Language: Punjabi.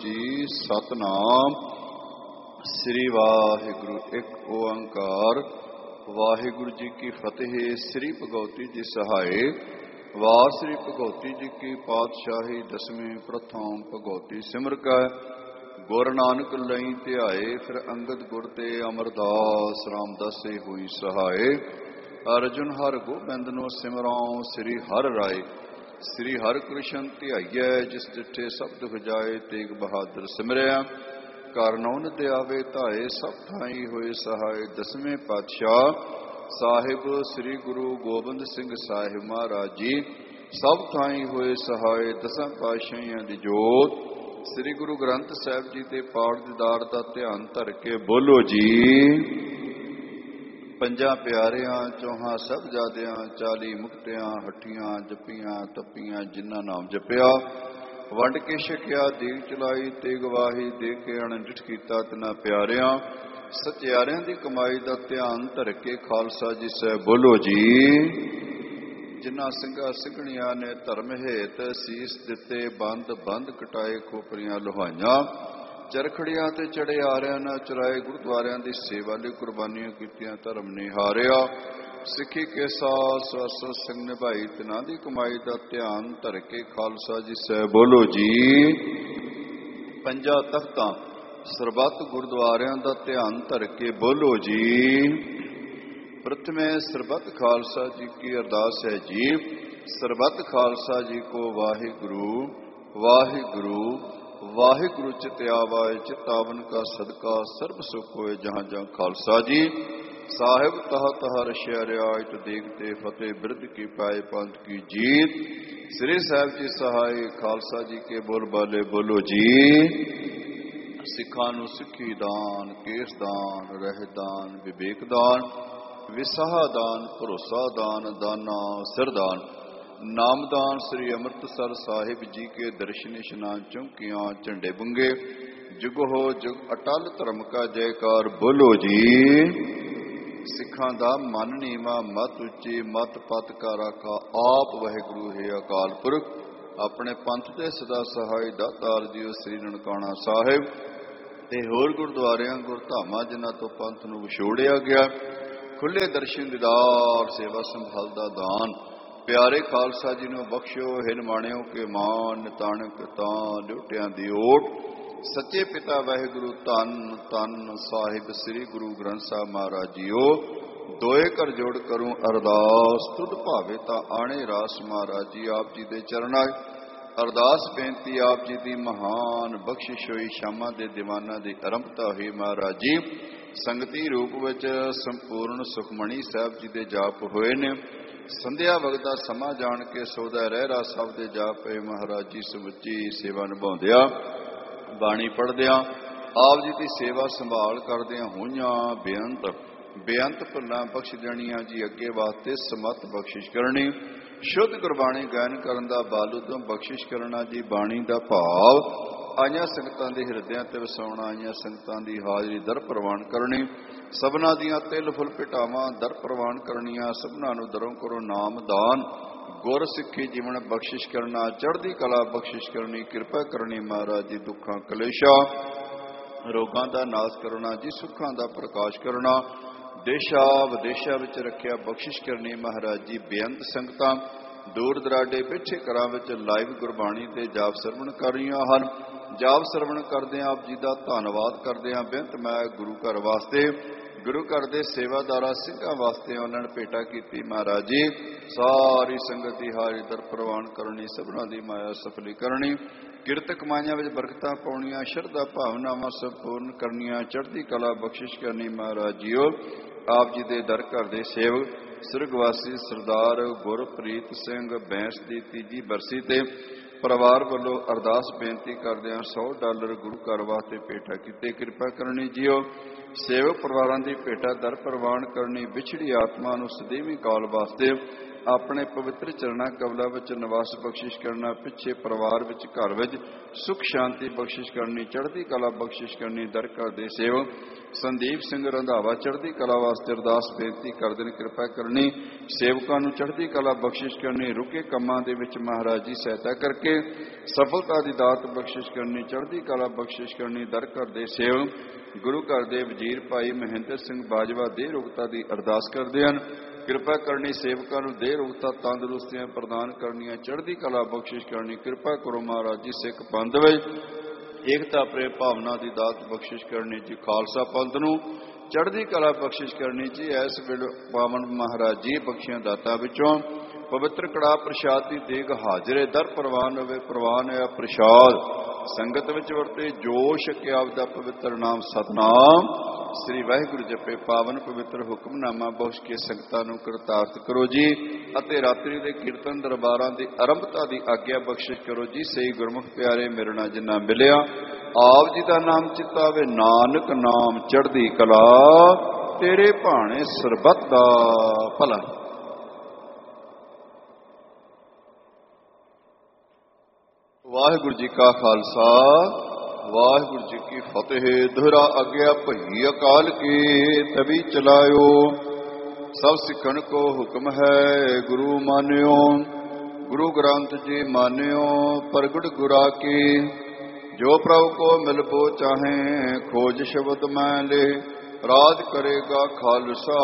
ਜੀ ਸਤਨਾਮ ਸ੍ਰੀ ਵਾਹਿਗੁਰੂ ਇੱਕ ਓੰਕਾਰ। ਵਾਹਿਗੁਰੂ ਜੀ ਕੀ ਫਤਿਹ। ਸ੍ਰੀ ਭਗਵਤੀ ਜੀ ਸਹਾਏ। ਵਾਹ ਸ੍ਰੀ ਭਗਵਤੀ ਜੀ ਕੀ ਪਾਤਸ਼ਾਹੀ। ਦਸਵੇਂ ਪ੍ਰਥਮ ਭਗਵਤੀ ਸਿਮਰ ਕੈ ਗੁਰ ਨਾਨਕ ਲਈ ਧਿਆਏ। ਫਿਰ ਅੰਗਦ ਗੁਰ ਤੇ ਅਮਰਦਾਸ ਰਾਮਦਾਸੇ ਹੋਈ ਸਹਾਏ। ਅਰਜੁਨ ਹਰ ਗੋਬਿੰਦ ਨੂੰ ਸਿਮਰਾਉ ਸ੍ਰੀ ਹਰਿ ਰਾਏ। ਸ੍ਰੀ ਹਰਿ ਕ੍ਰਿਸ਼ਨ ਧਿਆਈਐ ਜਿਸ ਡਿਠੇ ਸਭ ਦੁਖ ਜਾਏ। ਤੇਗ ਬਹਾਦਰ ਸਿਮਰਿਆ ਘਰ ਨੌਨ ਦਿਆਵੇ ਧਾਏ। ਸਭ ਥਾਈ ਹੋਏ ਸਹਾਏ। ਦਸਵੇਂ ਪਾਤਸ਼ਾਹ ਸਾਹਿਬ ਸ੍ਰੀ ਗੁਰੂ ਗੋਬਿੰਦ ਸਿੰਘ ਸਾਹਿਬ ਮਹਾਰਾਜ ਜੀ ਸਭ ਥਾਈ ਹੋਏ ਸਹਾਏ। ਦਸਾਂ ਪਾਤਸ਼ਾਹੀਆਂ ਦੀ ਜੋਤ ਸ੍ਰੀ ਗੁਰੂ ਗ੍ਰੰਥ ਸਾਹਿਬ ਜੀ ਦੇ ਪਾਠ ਦੀਦਾਰ ਦਾ ਧਿਆਨ ਧਰ ਕੇ ਬੋਲੋ ਜੀ। ਪੰਜਾਂ ਪਿਆਰਿਆਂ ਚੌਹਾਂ ਸਾਹਿਬਜ਼ਾਦਿਆਂ 40 ਮੁਕਤਿਆਂ ਹੱਠੀਆਂ ਜੱਪੀਆਂ ਤੱਪੀਆਂ ਜਿਨ੍ਹਾਂ ਨਾਮ ਜਪਿਆ। ਵੰਡ ਕੇ ਛਕਿਆ ਦੇਗ ਚਲਾਈ ਤੇ ਗਵਾਹੀ ਦੇ ਕੇ ਅਣਡਿਠ ਕੀਤਾ ਤਿਨਾਂ ਪਿਆਰਿਆਂ। ਸਚਿਆਰਿਆਂ ਦੀ ਕਮਾਈ ਦਾ ਧਿਆਨ ਧਰ ਕੇ ਖਾਲਸਾ ਜੀ ਸਾਹਿਬ ਬੋਲੋ ਜੀ। ਜਿਨ੍ਹਾਂ ਸਿੰਘਾਂ ਸਿੰਘਣੀਆਂ ਨੇ ਧਰਮ ਹੇਤ ਸੀਸ ਦਿੱਤੇ ਬੰਦ ਬੰਦ ਕਟਾਏ ਖੋਪਰੀਆਂ ਲੋਹਾਈਆਂ। ਚਰਖੜੀਆਂ ਤੇ ਚੜੇ ਆਰਿਆਂ ਨਾ ਚੁਰਾਏ ਗੁਰਦੁਆਰਿਆਂ ਦੀ ਸੇਵਾ ਲਈ ਕੁਰਬਾਨੀਆਂ ਕੀਤੀਆਂ ਧਰਮ ਨੇ ਹਾਰਿਆ। ਸਿੱਖੀ ਕੇ ਸਾਥ ਸਵਸਤ ਸਿੰਘ ਨਿਭਾਈ ਤਿਨਾਂ ਦੀ ਕਮਾਈ ਦਾ ਧਿਆਨ ਧਰ ਕੇ ਖਾਲਸਾ ਜੀ ਸਾਹਿਬ ਬੋਲੋ ਜੀ। ਪੰਜਾਂ ਤਖਤਾਂ ਸਰਬੱਤ ਗੁਰਦੁਆਰਿਆਂ ਦਾ ਧਿਆਨ ਧਰ ਕੇ ਬੋਲੋ ਜੀ। ਪ੍ਰਥਮੇ ਸਰਬੱਤ ਖਾਲਸਾ ਜੀ ਕੀ ਅਰਦਾਸ ਹੈ ਜੀ। ਸਰਬੱਤ ਖਾਲਸਾ ਜੀ ਕੋ ਵਾਹਿਗੁਰੂ ਵਾਹਿਗੁਰੂ ਵਾਹਿਗੁਰੂ ਚਿਤ ਆਵਾਏ। ਚਿਤਾਵਨ ਕਾ ਸਦਕਾ ਸਰਬ ਸੁਖ ਹੋਏ ਜਹਾਂ ਜਹਾਂ ਖਾਲਸਾ ਜੀ ਸਾਹਿਬ ਤਹਤ ਹਰ ਸ਼ਹਿ ਰਿਆਇਤ ਦੇਗ ਤੇ ਫਤਿਹ ਬਿਰਧ ਕੀ ਪਾਏ ਪੰਥ ਕੀ ਜੀਤ। ਸ੍ਰੀ ਸਾਹਿਬ ਜੀ ਸਹਾਏ ਖਾਲਸਾ ਜੀ ਕੇ ਬੋਲ ਬਾਲੇ ਬੋਲੋ ਜੀ। ਸਿੱਖਾਂ ਨੂੰ ਸਿੱਖੀ ਦਾਨ ਕੇਸ ਦਾਨ ਰਹਿ ਦਾਨ ਵਿਵੇਕ ਦਾਨ ਵਿਸਾਹ ਦਾਨ ਭਰੋਸਾ ਦਾਨ ਦਾਨਾ ਸਿਰਦਾਨ ਨਾਮਦਾਨ। ਸ੍ਰੀ ਅੰਮ੍ਰਿਤਸਰ ਸਾਹਿਬ ਜੀ ਕੇ ਦਰਸ਼ਨ ਇਸ਼ਨਾਨ ਚੌਂਕੀਆਂ ਝੰਡੇ ਬੁੰਗੇ ਜੁਗ ਹੋ ਜੁਗ ਅਟਲ ਧਰਮ ਕਾ ਜੈਕਾਰ ਬੋਲੋ ਜੀ। ਸਿੱਖਾਂ ਦਾ ਮਨ ਨੀਵਾ ਮਤ ਉੱਚੀ ਮਤ ਪਤ ਕਾ ਰਾਖਾ ਆਪ ਵਾਹਿਗੁਰੂ ਹੈ ਅਕਾਲ ਪੁਰਖ। ਆਪਣੇ ਪੰਥ ਦੇ ਸਦਾ ਸਹਾਈ ਦਾਤਾਰ ਜੀਓ ਸ੍ਰੀ ਨਨਕਾਣਾ ਸਾਹਿਬ ਤੇ ਹੋਰ ਗੁਰਦੁਆਰਿਆਂ ਗੁਰਧਾਮਾਂ ਜਿਨ੍ਹਾਂ ਤੋਂ ਪੰਥ ਨੂੰ ਵਿਛੋੜਿਆ ਗਿਆ। ਖੁੱਲੇ ਦਰਸ਼ਨ ਦੀਦਾਰ ਸੇਵਾ ਸੰਭਾਲ ਦਾ ਦਾਨ ਪਿਆਰੇ ਖਾਲਸਾ ਜੀ ਨੂੰ ਬਖਸ਼ੋ। ਹਿਨ ਮਾਣਿਓ ਕੇ ਮਾਨ ਨਿਤਾਣਕ ਤਾਂ ਲਿਉਟਿਆਂ ਦੀ ਓਟ। ਸੱਚੇ ਪਿਤਾ ਵਾਹਿਗੁਰੂ ਧੰਨ ਧੰਨ ਸਾਹਿਬ ਸ੍ਰੀ ਗੁਰੂ ਗ੍ਰੰਥ ਸਾਹਿਬ ਮਹਾਰਾਜ ਜੀਓ। ਦੋਏ ਕਰ ਜੋੜ ਕਰੂੰ ਅਰਦਾਸ ਤੁਧ ਭਾਵੇ ਤਾਂ ਆਣੇ ਰਾਸ। ਮਹਾਰਾਜ ਜੀ ਆਪ ਜੀ ਦੇ ਚਰਨਾਂ ਅਰਦਾਸ ਬੇਨਤੀ ਆਪ ਜੀ ਦੀ ਮਹਾਨ ਬਖਸ਼ਿਸ਼ ਹੋਈ। ਸ਼ਾਮਾਂ ਦੇ ਦੀਵਾਨਾਂ ਦੀ ਆਰੰਭਤਾ ਹੋਈ। ਮਹਾਰਾਜ ਜੀ ਸੰਗਤੀ ਰੂਪ ਵਿੱਚ ਸੰਪੂਰਨ ਸੁਖਮਣੀ ਸਾਹਿਬ ਜੀ ਦੇ ਜਾਪ ਹੋਏ ਨੇ। ਸੰਧਿਆ ਵਗਦਾ ਸਮਾਂ ਜਾਣ ਕੇ ਸੋਦਾ ਰਹਿਰਾ ਸਭ ਦੇ ਜਾਪ ਪਏ। ਮਹਾਰਾਜ ਜੀ ਸਮੁੱਚੀ ਸੇਵਾ ਨਿਭਾਉਂਦਿਆਂ ਬਾਣੀ ਪੜ੍ਹਦਿਆਂ ਆਪ ਜੀ ਦੀ ਸੇਵਾ ਸੰਭਾਲ ਕਰਦਿਆਂ ਹੋਈਆਂ ਬੇਅੰਤ ਬੇਅੰਤ ਭੁੱਲਾਂ ਬਖਸ਼ ਦੇਣੀਆਂ ਜੀ। ਅੱਗੇ ਵਾਸਤੇ ਸਮਤ ਬਖਸ਼ਿਸ਼ ਕਰਨੀ ਸ਼ੁੱਧ ਗੁਰਬਾਣੀ ਗਾਇਨ ਕਰਨ ਦਾ ਬਲ ਉਦਮ ਬਖਸ਼ਿਸ਼ ਕਰਨਾ ਜੀ। ਬਾਣੀ ਦਾ ਭਾਵ ਆਈਆਂ ਸੰਗਤਾਂ ਦੇ ਹਿਰਦਿਆਂ ਤੇ ਵਸਾਉਣਾ। ਆਈਆਂ ਸੰਗਤਾਂ ਦੀ ਹਾਜ਼ਰੀ ਦਰ ਪ੍ਰਵਾਨ ਕਰਨੀ। ਸਭਨਾਂ ਦੀਆਂ ਤਿਲ ਫੁੱਲ ਭਿਟਾਵਾਂ ਦਰ ਪ੍ਰਵਾਨ ਕਰਨੀਆਂ। ਸਭਨਾਂ ਨੂੰ ਦਰੋਂ ਕਰੋ ਨਾਮ ਦਾਨ ਗੁਰ ਸਿੱਖੀ ਜੀਵਨ ਬਖਸ਼ਿਸ਼ ਕਰਨਾ। ਚੜ੍ਹਦੀ ਕਲਾ ਬਖਸ਼ਿਸ਼ ਕਰਨੀ ਕਿਰਪਾ ਕਰਨੀ। ਮਹਾਰਾਜ ਜੀ ਦੁੱਖਾਂ ਕਲੇਸ਼ਾਂ ਰੋਗਾਂ ਦਾ ਨਾਸ਼ ਕਰਨਾ ਜੀ। ਸੁੱਖਾਂ ਦਾ ਪ੍ਰਕਾਸ਼ ਕਰਨਾ। ਦੇਸ਼ਾਂ ਵਿਦੇਸ਼ਾਂ ਵਿੱਚ ਰੱਖਿਆ ਬਖਸ਼ਿਸ਼ ਕਰਨੀ। ਮਹਾਰਾਜ ਜੀ ਬੇਅੰਤ ਸੰਗਤਾਂ ਦੂਰ ਦਰਾਡੇ ਪਿੱਛੇ ਘਰਾਂ ਵਿੱਚ ਲਾਈਵ ਗੁਰਬਾਣੀ ਦੇ ਜਾਪ ਸਰਵਣ ਕਰ ਰਹੀਆਂ ਹਨ। ਜਾਪ ਸਰਵਣ ਕਰਦਿਆਂ ਆਪ ਜੀ ਦਾ ਧੰਨਵਾਦ ਕਰਦਿਆਂ ਬੇਨਤ ਮੈਂ ਗੁਰੂ ਘਰ ਵਾਸਤੇ ਗੁਰੂ ਘਰ ਦੇ ਸੇਵਾਦਾਰਾਂ ਸਿੰਘਾਂ ਵਾਸਤੇ ਉਹਨਾਂ ਨੇ ਭੇਟਾ ਕੀਤੀ। ਮਹਾਰਾਜ ਜੀ ਸਾਰੀ ਸੰਗਤ ਦੀ ਹਾਜ਼ਰੀ ਦਰ ਪ੍ਰਵਾਨ ਕਰਨੀ। ਸਭਨਾਂ ਦੀ ਮਾਇਆ ਸਫਲੀ ਕਰਨੀ। ਕਿਰਤ ਕਮਾਈਆਂ ਵਿੱਚ ਬਰਕਤਾਂ ਪਾਉਣੀਆਂ। ਸ਼ਰਧਾ ਭਾਵਨਾਵਾਂ ਸੰਪੂਰਨ ਕਰਨੀਆਂ। ਚੜ੍ਹਦੀ ਕਲਾ ਬਖਸ਼ਿਸ਼ ਕਰਨੀ। ਮਹਾਰਾਜ ਜੀਓ ਆਪ ਜੀ ਦੇ ਦਰ ਘਰ ਦੇ ਸੇਵਕ ਸੁਰਗਵਾਸੀ ਸਰਦਾਰ ਗੁਰਪ੍ਰੀਤ ਸਿੰਘ ਬੈਂਸ ਦੀ ਤੀਜੀ ਬਰਸੀ ਤੇ ਪਰਿਵਾਰ ਵੱਲੋਂ ਅਰਦਾਸ ਬੇਨਤੀ ਕਰਦਿਆਂ $100 ਗੁਰੂ ਘਰ ਵਾਸਤੇ ਭੇਟਾ ਕੀਤੇ। ਕਿਰਪਾ ਕਰਨੀ ਜੀਓ। ਸੇਵਕ ਪਰਿਵਾਰਾਂ ਦੀ ਭੇਟਾ ਦਰ ਪ੍ਰਵਾਨ ਕਰਨੀ। ਵਿਛੜੀ ਆਤਮਾ ਨੂੰ ਸਦੀਵੀ ਕਾਲ ਵਾਸਤੇ ਆਪਣੇ ਪਵਿੱਤਰ ਚਰਨਾਂ ਕਮਲਾਂ ਵਿੱਚ ਨਿਵਾਸ ਬਖਸ਼ਿਸ਼ ਕਰਨਾ। ਪਿੱਛੇ ਪਰਿਵਾਰ ਵਿੱਚ ਘਰ ਵਿੱਚ ਸੁਖ ਸ਼ਾਂਤੀ ਬਖਸ਼ਿਸ਼ ਕਰਨੀ। ਚੜ੍ਹਦੀ ਕਲਾ ਬਖਸ਼ਿਸ਼ ਕਰਨੀ। ਦਰ ਘਰ ਦੇ ਸੇਵਕ ਸੰਦੀਪ ਸਿੰਘ ਰੰਧਾਵਾ ਚੜ੍ਹਦੀ ਕਲਾ ਵਾਸਤੇ ਅਰਦਾਸ ਬੇਨਤੀ ਕਰਦੇ ਨੇ, ਕਿਰਪਾ ਕਰਨੀ। ਸੇਵਕਾਂ ਨੂੰ ਚੜ੍ਹਦੀ ਕਲਾ ਬਖਸ਼ਿਸ਼ ਕਰਨੀ। ਰੁਕੇ ਕੰਮਾਂ ਦੇ ਵਿੱਚ ਮਹਾਰਾਜ ਜੀ ਸਹਾਇਤਾ ਕਰਕੇ ਸਫਲਤਾ ਦੀ ਦਾਤ ਬਖਸ਼ਿਸ਼ ਕਰਨੀ। ਚੜ੍ਹਦੀ ਕਲਾ ਬਖਸ਼ਿਸ਼ ਕਰਨੀ। ਦਰ ਘਰ ਦੇ ਸੇਵਕ ਗੁਰੂ ਘਰ ਦੇ ਵਜ਼ੀਰ ਭਾਈ ਮਹਿੰਦਰ ਸਿੰਘ ਬਾਜਵਾ ਦੇਹ ਰੋਗਤਾ ਦੀ ਅਰਦਾਸ ਕਰਦੇ ਹਨ, ਕਿਰਪਾ ਕਰਨੀ। ਸੇਵਕਾਂ ਨੂੰ ਦੇਹ ਰੋਗਤਾ ਤੰਦਰੁਸਤੀਆਂ ਪ੍ਰਦਾਨ ਕਰਨੀਆਂ। ਚੜ੍ਹਦੀ ਕਲਾ ਬਖਸ਼ਿਸ਼ ਕਰਨੀ। ਕਿਰਪਾ ਕਰੋ ਮਹਾਰਾਜ ਜੀ ਸਿੱਖ ਪੰਥ ਵਿੱਚ ਏਕਤਾ ਪ੍ਰੇਮ ਭਾਵਨਾ ਦੀ ਦਾਤ ਬਖਸ਼ਿਸ਼ ਕਰਨੀ ਜੀ। ਖਾਲਸਾ ਪੰਥ ਨੂੰ ਚੜ੍ਹਦੀ ਕਲਾ ਬਖਸ਼ਿਸ਼ ਕਰਨੀ ਜੀ। ਇਸ ਵੇਲੇ ਪਾਵਨ ਮਹਾਰਾਜ ਜੀ ਬਖਸ਼ੀਆਂ ਦਾਤਾਂ ਵਿੱਚੋਂ ਪਵਿੱਤਰ ਕੜਾਹ ਪ੍ਰਸ਼ਾਦ ਦੀ ਦੇਗ ਹਾਜ਼ਰੇ ਦਰ ਪ੍ਰਵਾਨ ਹੋਵੇ। ਪ੍ਰਵਾਨ ਹੈ ਪ੍ਰਸ਼ਾਦ ਸੰਗਤ ਵਿੱਚ ਵਰਤੇ ਜੋ ਛਕਿਆ ਆਪਦਾ ਪਵਿੱਤਰ ਨਾਮ ਸਤਨਾਮ ਸ੍ਰੀ ਵਾਹਿਗੁਰੂ ਜਪੇ। ਪਾਵਨ ਪਵਿੱਤਰ ਹੁਕਮਨਾਮਾ ਬਖਸ਼ ਕੇ ਸੰਗਤਾਂ ਨੂੰ ਕਰਤਾਰਥ ਕਰੋ ਜੀ ਅਤੇ ਰਾਤਰੀ ਦੇ ਕੀਰਤਨ ਦਰਬਾਰਾਂ ਦੀ ਆਰੰਭਤਾ ਦੀ ਆਗਿਆ ਬਖਸ਼ਿਸ਼ ਕਰੋ ਜੀ। ਸਹੀ ਗੁਰਮੁਖ ਪਿਆਰੇ ਮੇਰੇ ਨਾਲ ਜਿੰਨਾ ਮਿਲਿਆ ਆਪ ਜੀ ਦਾ ਨਾਮ ਚਿਤਾਵੇ। ਨਾਨਕ ਨਾਮ ਚੜ੍ਹਦੀ ਕਲਾ ਤੇਰੇ ਭਾਣੇ ਸਰਬੱਤ ਦਾ ਭਲਾ। ਵਾਹਿਗੁਰੂ ਜੀ ਕਾ ਖਾਲਸਾ ਵਾਹਿਗੁਰੂ ਜੀ ਕੀ ਫਤਿਹ। ਦੁਹਰਾ ਆਗਿਆ ਭਈ ਅਕਾਲ ਕੀ ਤਵੀ ਚਲਾਇਓ। ਸਭ ਸਿੱਖਣ ਕੋ ਹੁਕਮ ਹੈ ਗੁਰੂ ਮਾਨਿਓ। ਗੁਰੂ ਗ੍ਰੰਥ ਜੀ ਮਾਨਿਓ ਪ੍ਰਗਟ ਗੁਰਾ ਕੀ। ਜੋ ਪ੍ਰਭ ਕੋ ਮਿਲਬੋ ਚਾਹੇ ਖੋਜ ਸ਼ਬਦ ਮੈਂ ਲੈ। ਰਾਜ ਕਰੇਗਾ ਖਾਲਸਾ